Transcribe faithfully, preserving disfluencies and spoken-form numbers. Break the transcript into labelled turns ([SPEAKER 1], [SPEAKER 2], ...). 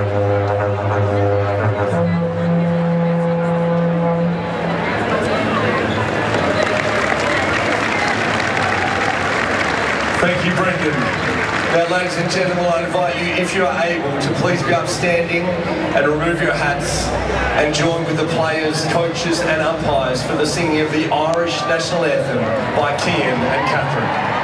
[SPEAKER 1] Thank you, Brendan. Now, ladies and gentlemen, I invite you, if you are able, to please be upstanding and remove your hats and join with the players, coaches and umpires for the singing of the Irish National Anthem by Kian and Catherine.